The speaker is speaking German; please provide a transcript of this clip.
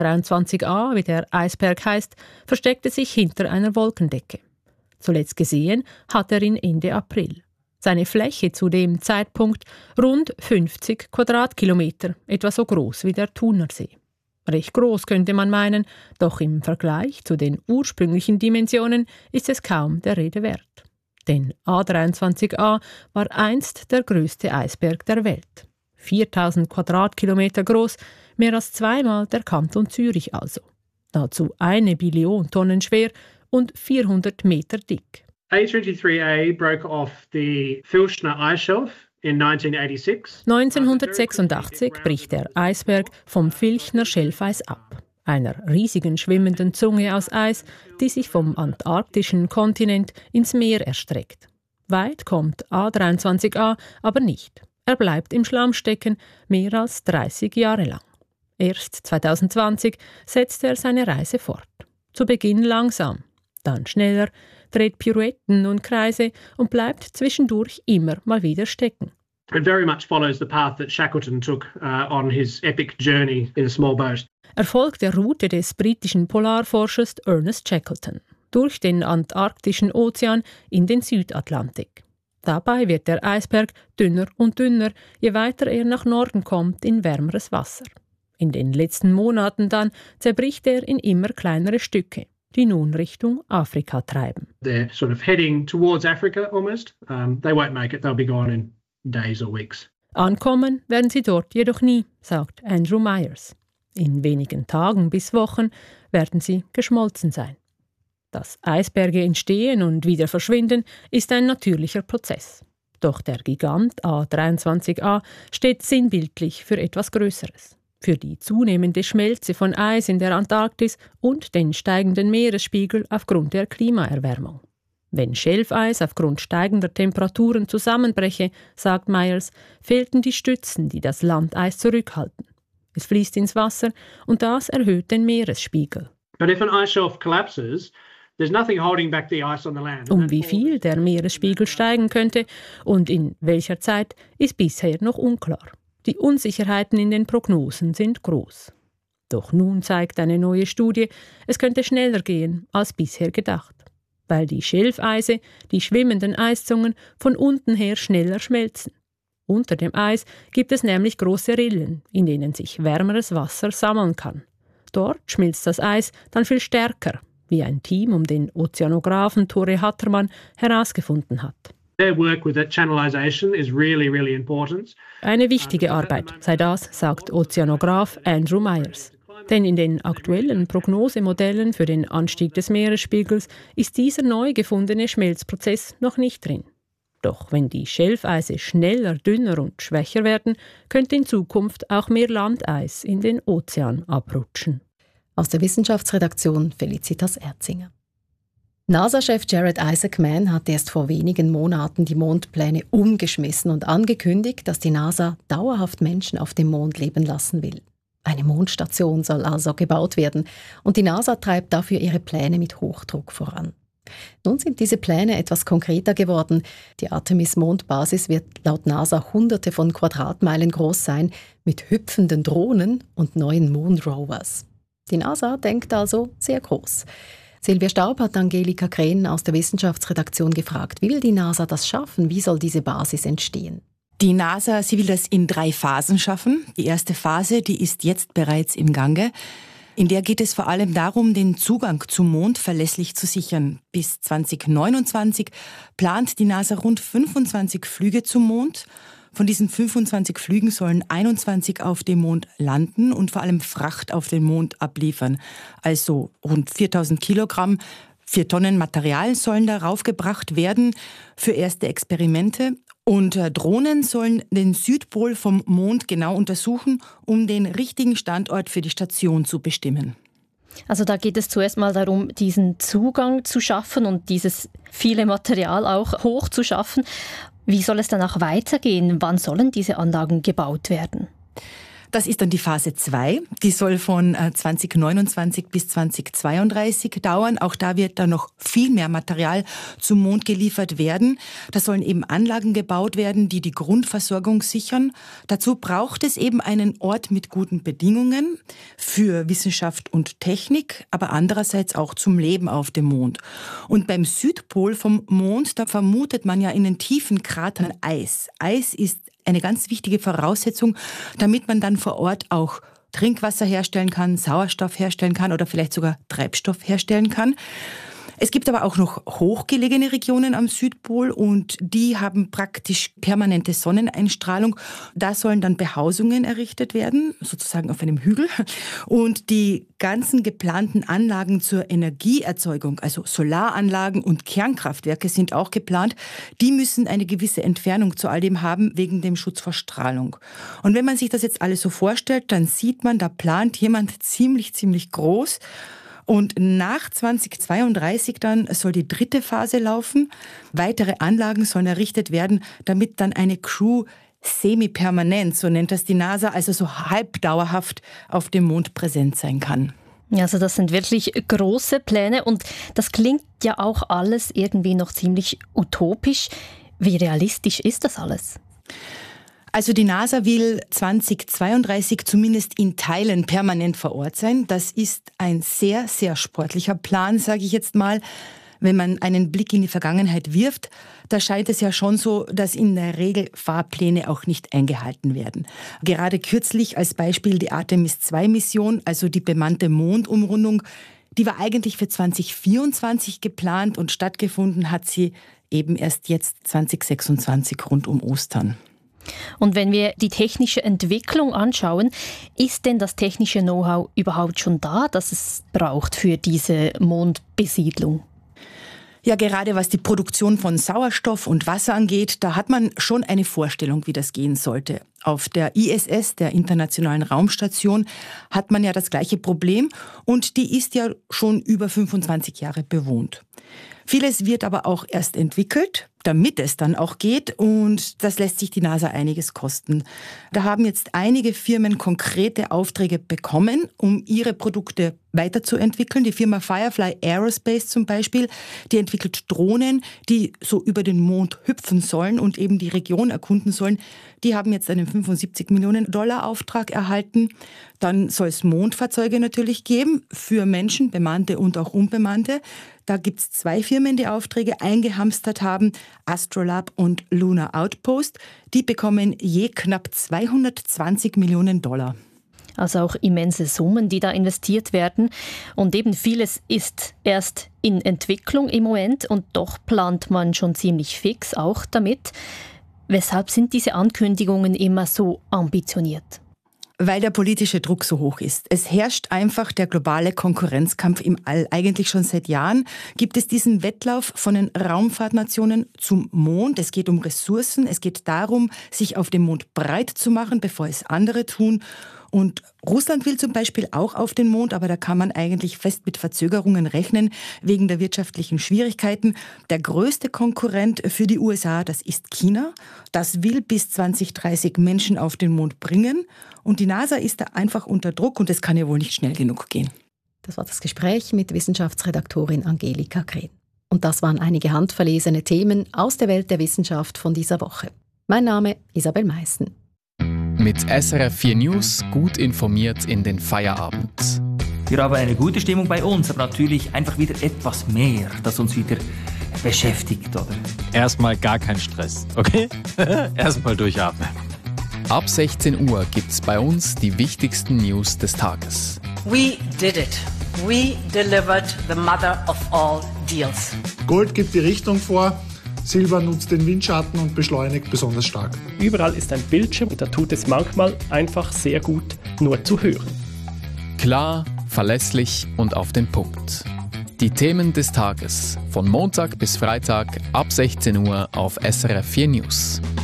A23A, wie der Eisberg heißt, versteckte sich hinter einer Wolkendecke. Zuletzt gesehen hat er ihn Ende April. Seine Fläche zu dem Zeitpunkt rund 50 Quadratkilometer, etwa so groß wie der Thunersee. Recht groß könnte man meinen, doch im Vergleich zu den ursprünglichen Dimensionen ist es kaum der Rede wert. Denn A23A war einst der größte Eisberg der Welt. 4000 Quadratkilometer groß, mehr als zweimal der Kanton Zürich also. Dazu 1 Billion Tonnen schwer und 400 Meter dick. A23A broke off the Filchner Ice Shelf in 1986. 1986 bricht der Eisberg vom Filchner Schelfeis ab, einer riesigen schwimmenden Zunge aus Eis, die sich vom antarktischen Kontinent ins Meer erstreckt. Weit kommt A23A aber nicht. Er bleibt im Schlamm stecken, mehr als 30 Jahre lang. Erst 2020 setzt er seine Reise fort. Zu Beginn langsam, dann schneller, dreht Pirouetten und Kreise und bleibt zwischendurch immer mal wieder stecken. It very much follows the path that Shackleton took on his epic journey in a small boat. Er folgt der Route des britischen Polarforschers Ernest Shackleton durch den Antarktischen Ozean in den Südatlantik. Dabei wird der Eisberg dünner und dünner, je weiter er nach Norden kommt in wärmeres Wasser. In den letzten Monaten dann zerbricht er in immer kleinere Stücke, die nun Richtung Afrika treiben. They're sort of heading towards Africa almost. They won't make it, they'll be gone in days or weeks. Ankommen werden sie dort jedoch nie, sagt Andrew Myers. In wenigen Tagen bis Wochen werden sie geschmolzen sein. Dass Eisberge entstehen und wieder verschwinden, ist ein natürlicher Prozess. Doch der Gigant A23A steht sinnbildlich für etwas Größeres. Für die zunehmende Schmelze von Eis in der Antarktis und den steigenden Meeresspiegel aufgrund der Klimaerwärmung. Wenn Schelfeis aufgrund steigender Temperaturen zusammenbreche, sagt Myers, fehlten die Stützen, die das Landeis zurückhalten. Es fließt ins Wasser und das erhöht den Meeresspiegel. But if an ice shelf collapses, there's nothing holding back the ice on the land. Um wie viel der Meeresspiegel steigen könnte und in welcher Zeit, ist bisher noch unklar. Die Unsicherheiten in den Prognosen sind groß. Doch nun zeigt eine neue Studie, es könnte schneller gehen als bisher gedacht, weil die Schelfeise, die schwimmenden Eiszungen, von unten her schneller schmelzen. Unter dem Eis gibt es nämlich große Rillen, in denen sich wärmeres Wasser sammeln kann. Dort schmilzt das Eis dann viel stärker, wie ein Team um den Ozeanographen Tore Hattermann herausgefunden hat. Their work with that channelization is really, really important. Eine wichtige Arbeit sei das, sagt Ozeanograph Andrew Myers. Denn in den aktuellen Prognosemodellen für den Anstieg des Meeresspiegels ist dieser neu gefundene Schmelzprozess noch nicht drin. Doch wenn die Schelfeise schneller, dünner und schwächer werden, könnte in Zukunft auch mehr Landeis in den Ozean abrutschen. Aus der Wissenschaftsredaktion Felicitas Erzinger. NASA-Chef Jared Isaacman hat erst vor wenigen Monaten die Mondpläne umgeschmissen und angekündigt, dass die NASA dauerhaft Menschen auf dem Mond leben lassen will. Eine Mondstation soll also gebaut werden und die NASA treibt dafür ihre Pläne mit Hochdruck voran. Nun sind diese Pläne etwas konkreter geworden. Die Artemis-Mondbasis wird laut NASA Hunderte von Quadratmeilen groß sein, mit hüpfenden Drohnen und neuen Moonrovers. Die NASA denkt also sehr groß. Silvia Staub hat Angelika Krähen aus der Wissenschaftsredaktion gefragt, wie will die NASA das schaffen? Wie soll diese Basis entstehen? Die NASA, sie will das in 3 Phasen schaffen. Die erste Phase, die ist jetzt bereits im Gange. In der geht es vor allem darum, den Zugang zum Mond verlässlich zu sichern. Bis 2029 plant die NASA rund 25 Flüge zum Mond. Von diesen 25 Flügen sollen 21 auf dem Mond landen und vor allem Fracht auf den Mond abliefern. Also rund 4000 Kilogramm, 4 Tonnen Material sollen darauf gebracht werden für erste Experimente. Und Drohnen sollen den Südpol vom Mond genau untersuchen, um den richtigen Standort für die Station zu bestimmen. Also da geht es zuerst mal darum, diesen Zugang zu schaffen und dieses viele Material auch hoch zu schaffen. Wie soll es danach weitergehen? Wann sollen diese Anlagen gebaut werden? Das ist dann die Phase 2. Die soll von 2029 bis 2032 dauern. Auch da wird dann noch viel mehr Material zum Mond geliefert werden. Da sollen eben Anlagen gebaut werden, die die Grundversorgung sichern. Dazu braucht es eben einen Ort mit guten Bedingungen für Wissenschaft und Technik, aber andererseits auch zum Leben auf dem Mond. Und beim Südpol vom Mond, da vermutet man ja in den tiefen Kratern Eis. Eis ist eine ganz wichtige Voraussetzung, damit man dann vor Ort auch Trinkwasser herstellen kann, Sauerstoff herstellen kann oder vielleicht sogar Treibstoff herstellen kann. Es gibt aber auch noch hochgelegene Regionen am Südpol und die haben praktisch permanente Sonneneinstrahlung. Da sollen dann Behausungen errichtet werden, sozusagen auf einem Hügel. Und die ganzen geplanten Anlagen zur Energieerzeugung, also Solaranlagen und Kernkraftwerke sind auch geplant. Die müssen eine gewisse Entfernung zu all dem haben, wegen dem Schutz vor Strahlung. Und wenn man sich das jetzt alles so vorstellt, dann sieht man, da plant jemand ziemlich groß. Und nach 2032 dann soll die 3. Phase laufen. Weitere Anlagen sollen errichtet werden, damit dann eine Crew semi-permanent, so nennt das die NASA, also so halbdauerhaft auf dem Mond präsent sein kann. Also das sind wirklich große Pläne und das klingt ja auch alles irgendwie noch ziemlich utopisch. Wie realistisch ist das alles? Also die NASA will 2032 zumindest in Teilen permanent vor Ort sein. Das ist ein sehr sportlicher Plan, sage ich jetzt mal. Wenn man einen Blick in die Vergangenheit wirft, da scheint es ja schon so, dass in der Regel Fahrpläne auch nicht eingehalten werden. Gerade kürzlich als Beispiel die Artemis-2-Mission, also die bemannte Mondumrundung, die war eigentlich für 2024 geplant und stattgefunden hat sie eben erst jetzt 2026 rund um Ostern. Und wenn wir die technische Entwicklung anschauen, ist denn das technische Know-how überhaupt schon da, das es braucht für diese Mondbesiedlung? Ja, gerade was die Produktion von Sauerstoff und Wasser angeht, da hat man schon eine Vorstellung, wie das gehen sollte. Auf der ISS, der Internationalen Raumstation, hat man ja das gleiche Problem und die ist ja schon über 25 Jahre bewohnt. Vieles wird aber auch erst entwickelt, damit es dann auch geht und das lässt sich die NASA einiges kosten. Da haben jetzt einige Firmen konkrete Aufträge bekommen, um ihre Produkte weiterzuentwickeln. Die Firma Firefly Aerospace zum Beispiel, die entwickelt Drohnen, die so über den Mond hüpfen sollen und eben die Region erkunden sollen. Die haben jetzt einen $75 Millionen Auftrag erhalten. Dann soll es Mondfahrzeuge natürlich geben, für Menschen, bemannte und auch unbemannte. Da gibt es 2 Firmen, die Aufträge eingehamstert haben, Astrolab und Lunar Outpost. Die bekommen je knapp $220 Millionen. Also auch immense Summen, die da investiert werden. Und eben vieles ist erst in Entwicklung im Moment und doch plant man schon ziemlich fix auch damit. Weshalb sind diese Ankündigungen immer so ambitioniert? Weil der politische Druck so hoch ist. Es herrscht einfach der globale Konkurrenzkampf im All. Eigentlich schon seit Jahren gibt es diesen Wettlauf von den Raumfahrtnationen zum Mond. Es geht um Ressourcen, es geht darum, sich auf dem Mond breit zu machen, bevor es andere tun. Und Russland will zum Beispiel auch auf den Mond, aber da kann man eigentlich fest mit Verzögerungen rechnen, wegen der wirtschaftlichen Schwierigkeiten. Der größte Konkurrent für die USA, das ist China. Das will bis 2030 Menschen auf den Mond bringen. Und die NASA ist da einfach unter Druck und es kann ja wohl nicht schnell genug gehen. Das war das Gespräch mit Wissenschaftsredaktorin Angelika Krehn. Und das waren einige handverlesene Themen aus der Welt der Wissenschaft von dieser Woche. Mein Name Isabel Meissen. Mit SRF 4 News gut informiert in den Feierabend. Wir haben eine gute Stimmung bei uns, aber natürlich einfach wieder etwas mehr, das uns wieder beschäftigt, oder? Erstmal gar kein Stress, okay? Erstmal durchatmen. Ab 16 Uhr gibt's bei uns die wichtigsten News des Tages. We did it. We delivered the mother of all deals. Gold gibt die Richtung vor. Silber nutzt den Windschatten und beschleunigt besonders stark. Überall ist ein Bildschirm und da tut es manchmal einfach sehr gut, nur zu hören. Klar, verlässlich und auf den Punkt. Die Themen des Tages von Montag bis Freitag ab 16 Uhr auf SRF 4 News.